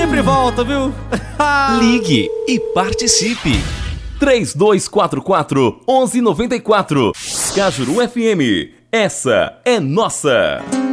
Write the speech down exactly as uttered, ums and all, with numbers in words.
Sempre volta, viu? Ligue e participe. três dois quatro quatro, um um nove quatro. Cajuru F M. Essa é nossa.